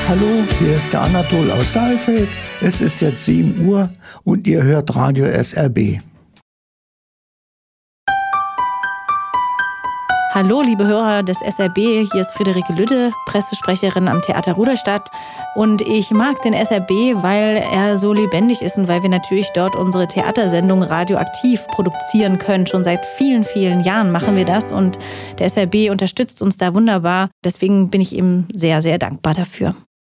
Hallo, hier ist der Anatol aus Saalfeld. Es ist jetzt 7 Uhr und ihr hört Radio SRB. Hallo, liebe Hörer des SRB, hier ist Friederike Lüdde, Pressesprecherin am Theater Rudolstadt. Und ich mag den SRB, weil er so lebendig ist und weil wir natürlich dort unsere Theatersendung radioaktiv produzieren können. Schon seit vielen, vielen Jahren machen wir das und der SRB unterstützt uns da wunderbar. Deswegen bin ich ihm sehr, sehr dankbar dafür.